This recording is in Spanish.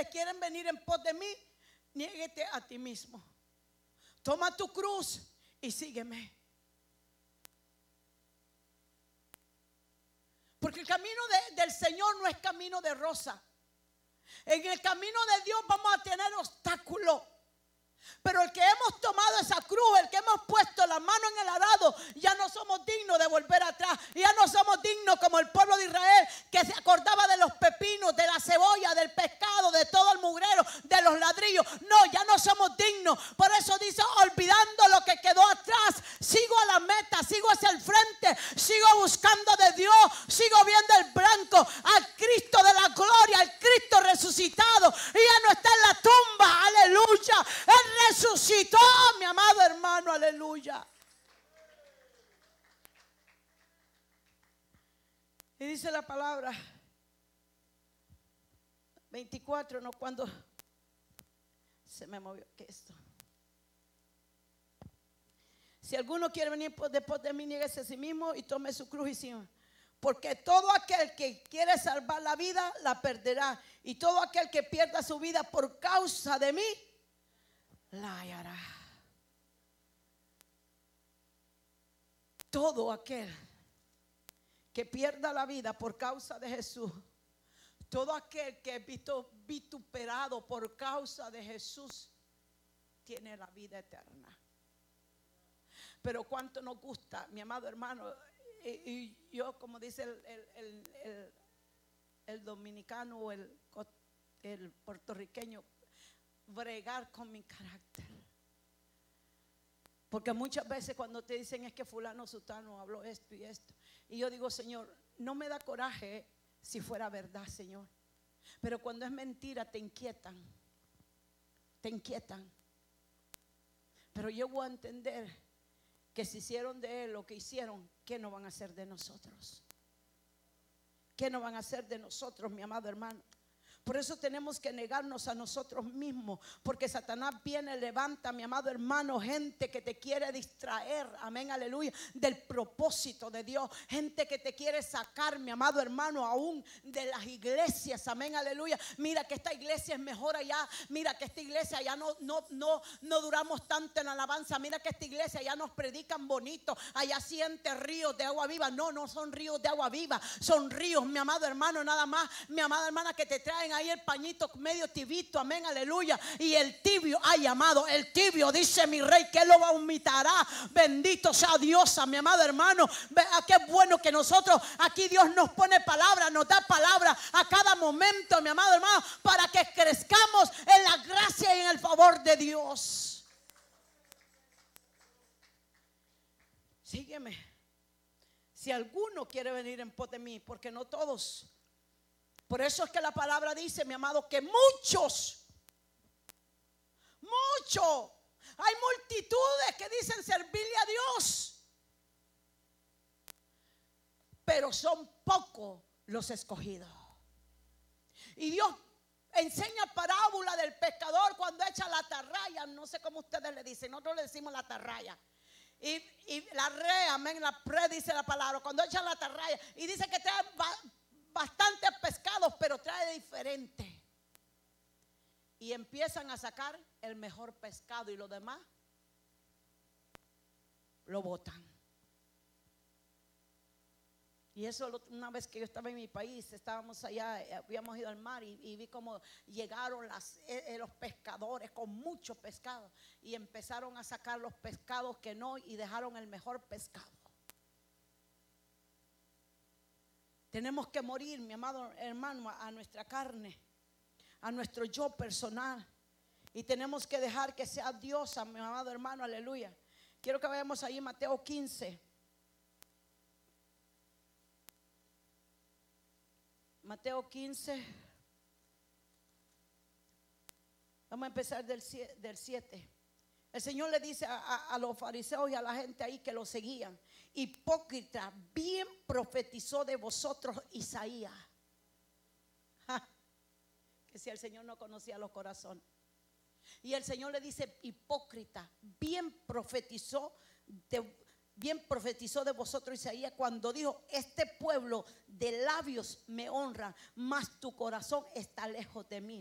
ustedes quieren venir en pos de mí, niéguete a ti mismo. Toma tu cruz y sígueme. Porque el camino del Señor no es camino de rosa. En el camino de Dios vamos a tener obstáculos. Pero el que hemos tomado esa cruz, el que hemos puesto la mano en el arado, ya no somos dignos de volver atrás. Ya no somos dignos como el pueblo de Israel, que se acordaba de los pepinos, de la cebolla, del pescado, de todo el mugrero, de los ladrillos. No, ya no somos dignos. Por eso dice, olvidando lo que quedó atrás, sigo a la meta, sigo hacia el frente, sigo buscando de Dios, sigo viendo el blanco, al Cristo de la gloria, al Cristo resucitado. Y ya no está en la tumba, aleluya. Él resucitó, mi amado hermano, aleluya. Y dice la palabra 24, no, cuando se me movió que esto. Si alguno quiere venir después de mí, niéguese a sí mismo y tome su cruz y sígame. Porque todo aquel que quiere salvar la vida, la perderá. Y todo aquel que pierda su vida por causa de mí, la hallará. Todo aquel que pierda la vida por causa de Jesús, todo aquel que es vituperado por causa de Jesús, tiene la vida eterna. Pero cuánto nos gusta, mi amado hermano, y yo, como dice el dominicano o el puertorriqueño, bregar con mi carácter. Porque muchas veces cuando te dicen es que fulano sutano habló esto y esto, y yo digo, Señor, no me da coraje si fuera verdad, Señor, pero cuando es mentira te inquietan. Pero yo voy a entender que si hicieron de él lo que hicieron, ¿qué no van a hacer de nosotros? ¿Qué no van a hacer de nosotros, mi amado hermano? Por eso tenemos que negarnos a nosotros mismos, porque Satanás viene, levanta, mi amado hermano, gente que te quiere distraer, amén, aleluya, del propósito de Dios, gente que te quiere sacar, mi amado hermano, aún de las iglesias, amén, aleluya. Mira que esta iglesia es mejor allá, mira que esta iglesia allá no duramos tanto en alabanza, mira que esta iglesia allá nos predican bonito, allá siente ríos de agua viva. No son ríos de agua viva, son ríos, mi amado hermano, nada más, mi amada hermana, que te traen ahí el pañito medio tibito, amén, aleluya. Y el tibio, ay amado, el tibio, dice mi rey, que lo vomitará. Bendito sea Dios, mi amado hermano. Qué bueno que nosotros aquí Dios nos pone palabra, nos da palabra a cada momento, mi amado hermano, para que crezcamos en la gracia y en el favor de Dios. Sígueme. Si alguno quiere venir en pos de mí, porque no todos. Por eso es que la palabra dice, mi amado, que muchos, hay multitudes que dicen servirle a Dios, pero son pocos los escogidos. Y Dios enseña parábola del pescador cuando echa la atarraya, no sé cómo ustedes le dicen, nosotros le decimos la atarraya. Y la rea, amén, la pre dice la palabra, cuando echa la atarraya, y dice que trae bastantes pescados, pero trae diferente. Y empiezan a sacar el mejor pescado y lo demás lo botan. Y eso, una vez que yo estaba en mi país, estábamos allá, habíamos ido al mar y vi cómo llegaron los pescadores con mucho pescado y empezaron a sacar los pescados que no, y dejaron el mejor pescado. Tenemos que morir, mi amado hermano, a nuestra carne, a nuestro yo personal, y tenemos que dejar que sea Dios, mi amado hermano, aleluya. Quiero que vayamos ahí, Mateo 15. Mateo 15. Vamos a empezar del 7. El Señor le dice a los fariseos y a la gente ahí que lo seguían: hipócrita, bien profetizó de vosotros Isaías. Que si el Señor no conocía los corazones. Y el Señor le dice: hipócrita, bien profetizó de vosotros Isaías cuando dijo: este pueblo de labios me honra, mas tu corazón está lejos de mí.